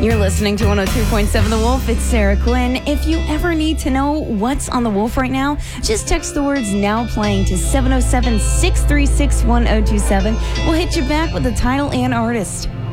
You're listening to 102.7 The Wolf. It's Sarah Quinn. If you ever need to know what's on The Wolf right now, just text the words "now playing" to 707-636-1027. We'll hit you back with the title and artist.